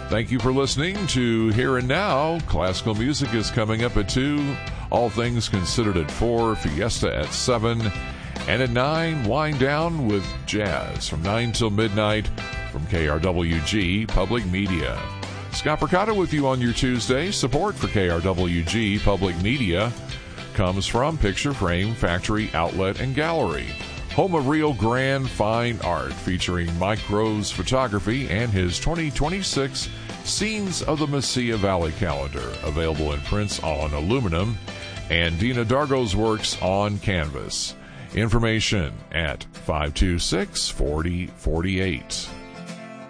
Thank you for listening to Here and Now. Classical music is coming up at 2. All Things Considered at 4. Fiesta at 7. And at 9, wind down with jazz from 9 till midnight from KRWG Public Media. Scott Percotta with you on your Tuesday. Support for KRWG Public Media comes from Picture Frame Factory Outlet and Gallery, home of Rio Grande Fine Art, featuring Mike Rose photography and his 2026 Scenes of the Mesilla Valley calendar, available in prints on aluminum, and Dina Dargo's works on canvas. Information at 526-4048.